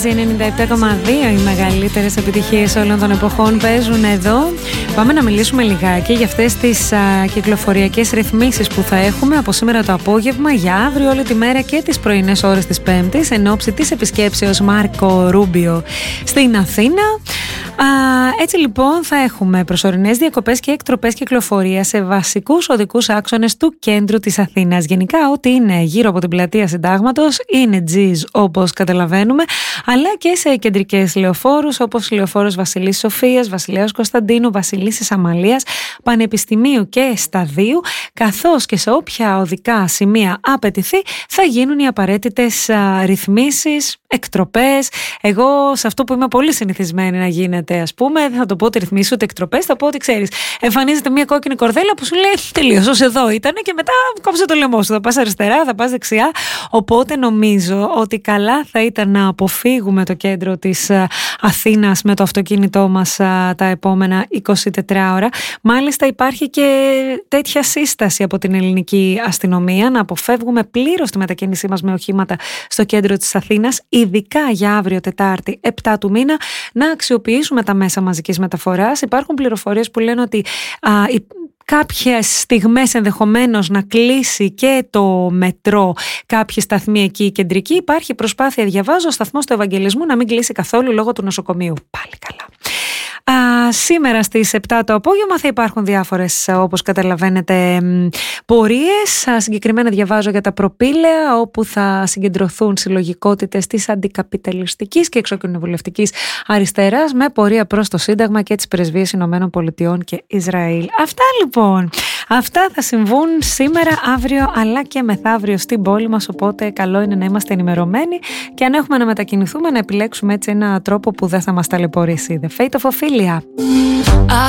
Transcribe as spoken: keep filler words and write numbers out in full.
ενενήντα επτά κόμμα δύο οι μεγαλύτερες επιτυχίες όλων των εποχών παίζουν εδώ. Πάμε να μιλήσουμε λιγάκι για αυτές τις α, κυκλοφοριακές ρυθμίσεις που θα έχουμε από σήμερα το απόγευμα για αύριο όλη τη μέρα και τις πρωινές ώρες της Πέμπτης εν ώψη της επισκέψεως Μάρκο Ρούμπιο στην Αθήνα. Α, έτσι λοιπόν θα έχουμε προσωρινές διακοπές και εκτροπές κυκλοφορίας σε βασικούς οδικούς άξονες του κέντρου της Αθήνας. Γενικά ό,τι είναι γύρω από την πλατεία Συντάγματος είναι τζιζ όπως καταλαβαίνουμε, αλλά και σε κεντρικές λεωφόρους όπως λεωφόρος Βασιλής Σοφίας, Βασιλέως Κωνσταντίνου, Βασιλίσσης Αμαλίας, Πανεπιστημίου και Σταδίου, καθώς και σε όποια οδικά σημεία απαιτηθεί θα γίνουν οι απαραίτητες α, ρυθμίσεις, εκτροπές. Εγώ σε αυτό που είμαι πολύ συνηθισμένη να γίνεται, ας πούμε, δεν θα το πω ότι ρυθμίσεις ούτε εκτροπές, θα πω ότι ξέρεις, εμφανίζεται μια κόκκινη κορδέλα που σου λέει τελείως, ως εδώ ήταν και μετά κόψε το λαιμό σου, θα πας αριστερά, θα πας δεξιά. Οπότε νομίζω ότι καλά θα ήταν να αποφύγουμε το κέντρο της Αθήνας με το αυτοκίνητό μας τα επόμενα εικοσιτετρά ώρα. Μάλιστα υπάρχει και τέτοια σύσταση από την ελληνική αστυνομία να αποφεύγουμε πλήρως τη μετακίνησή μας με οχήματα στο κέντρο της Αθήνας, ειδικά για αύριο Τετάρτη επτά του μήνα, να αξιοποιήσουμε τα μέσα μαζικής μεταφοράς. Υπάρχουν πληροφορίες που λένε ότι α, κάποιες στιγμές ενδεχομένως να κλείσει και το μετρό, κάποιοι σταθμοί εκεί κεντρικοί. Υπάρχει προσπάθεια, διαβάζω, ο σταθμός του Ευαγγελισμού να μην κλείσει καθόλου λόγω του νοσοκομείου. Πάλι καλά. Α, σήμερα στις επτά το απόγευμα θα υπάρχουν διάφορες, όπως καταλαβαίνετε, πορείες. Α, συγκεκριμένα διαβάζω για τα προπήλαια, όπου θα συγκεντρωθούν συλλογικότητες της αντικαπιταλιστικής και εξοκοινοβουλευτικής αριστεράς με πορεία προς το Σύνταγμα και τις πρεσβείες Ηνωμένων Πολιτειών και Ισραήλ. Αυτά λοιπόν. Αυτά θα συμβούν σήμερα, αύριο αλλά και μεθαύριο στην πόλη μας, οπότε καλό είναι να είμαστε ενημερωμένοι και αν έχουμε να μετακινηθούμε να επιλέξουμε έτσι ένα τρόπο που δεν θα μας ταλαιπωρήσει. The Fate of Ophelia.